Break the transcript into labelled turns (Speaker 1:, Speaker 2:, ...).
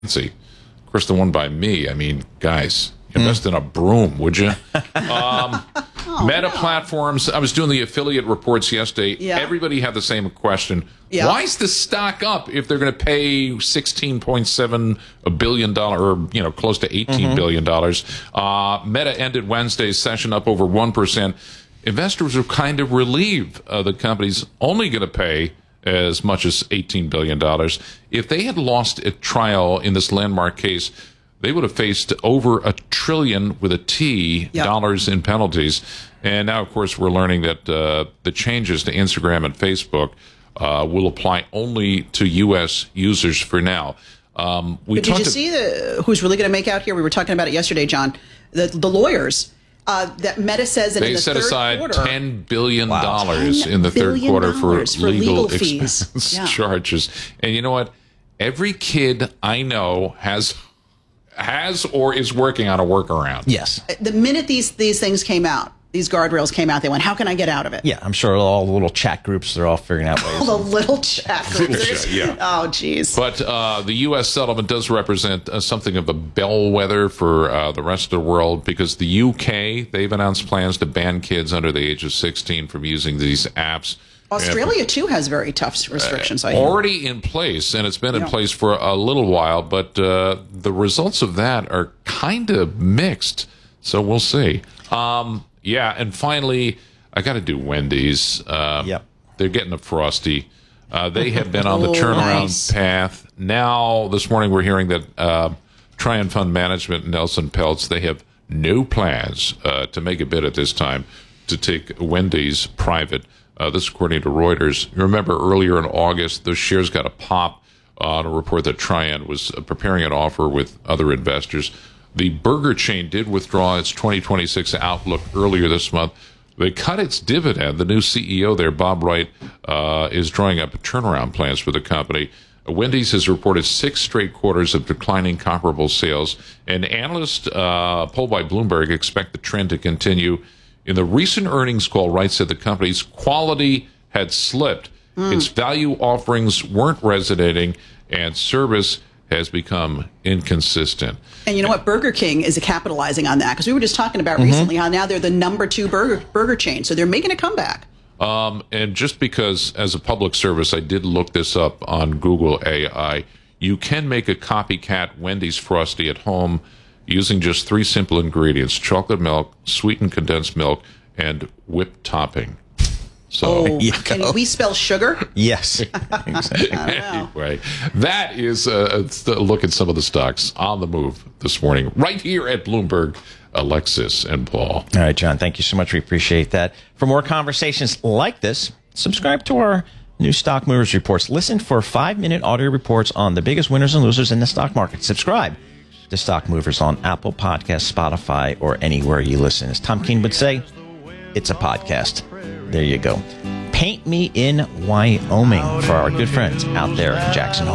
Speaker 1: See, of course, the one by me. I mean, guys, invest in a broom, would you? Meta Platforms. I was doing the affiliate reports yesterday.
Speaker 2: Yeah.
Speaker 1: Everybody had the same question.
Speaker 2: Yeah.
Speaker 1: Why is the stock up if they're going to pay $16.7 billion, or close to $18 billion? Meta ended Wednesday's session up over 1%. Investors are kind of relieved the company's only going to pay as much as $18 billion. If they had lost a trial in this landmark case, they would have faced over $1 trillion with a T dollars in penalties. And now, of course, we're learning that the changes to Instagram and Facebook will apply only to U.S. users for now.
Speaker 2: But did you see who's really going to make out here? We were talking about it yesterday, John. The lawyers that Meta says that
Speaker 1: they
Speaker 2: in the
Speaker 1: set
Speaker 2: third
Speaker 1: aside
Speaker 2: quarter,
Speaker 1: $10 billion in the third quarter for legal expense charges. And you know what? Every kid I know has or is working on a workaround.
Speaker 3: Yes.
Speaker 2: The minute these things came out, these guardrails came out, they went, how can I get out of it?
Speaker 3: Yeah, I'm sure all the little chat groups, they're all figuring out ways.
Speaker 2: All the little chat groups.
Speaker 1: Yeah.
Speaker 2: Oh, geez.
Speaker 1: But the U.S. settlement does represent something of a bellwether for the rest of the world, because the U.K., they've announced plans to ban kids under the age of 16 from using these apps.
Speaker 2: Australia, too, has very tough restrictions.
Speaker 1: Already in place, and it's been in place for a little while, but the results of that are kind of mixed, so we'll see. And finally, I got to do Wendy's. They're getting a Frosty. They have been on the turnaround path. Now, this morning, we're hearing that Trian Fund Management, Nelson Peltz, they have no plans to make a bid at this time to take Wendy's private. This according to Reuters. You remember earlier in August, those shares got a pop on a report that Trian was preparing an offer with other investors. The burger chain did withdraw its 2026 outlook earlier this month. They cut its dividend. The new CEO there, Bob Wright, is drawing up turnaround plans for the company. Wendy's has reported 6 straight quarters of declining comparable sales, and analysts polled by Bloomberg expect the trend to continue. In the recent earnings call, Wright said the company's quality had slipped. Its value offerings weren't resonating, and service has become inconsistent.
Speaker 2: And you know what? Burger King is capitalizing on that, because we were just talking about recently how now they're the number 2 burger chain. So they're making a comeback.
Speaker 1: And just because, as a public service, I did look this up on Google AI, you can make a copycat Wendy's Frosty at home using just 3 simple ingredients: chocolate milk, sweetened condensed milk, and whipped topping. So,
Speaker 2: can we spell sugar?
Speaker 3: Yes.
Speaker 2: Exactly.
Speaker 1: Anyway, that is a look at some of the stocks on the move this morning, right here at Bloomberg. Alexis and Paul.
Speaker 3: All right, John, thank you so much. We appreciate that. For more conversations like this, subscribe to our new Stock Movers reports. Listen for 5-minute audio reports on the biggest winners and losers in the stock market. Subscribe to Stock Movers on Apple Podcasts, Spotify, or anywhere you listen. As Tom Keene would say, it's a podcast. There you go. Paint Me in Wyoming for our good friends out there in Jackson Hole.